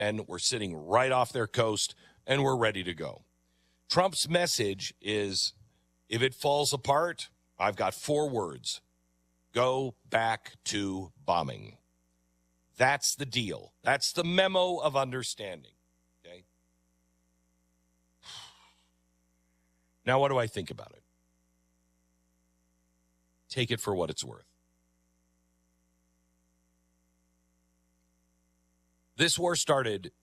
and we're sitting right off their coast, and we're ready to go. Trump's message is, if it falls apart, I've got 4 words: go back to bombing. That's the deal. That's the memo of understanding. Okay. Now, what do I think about it? Take it for what it's worth. This war started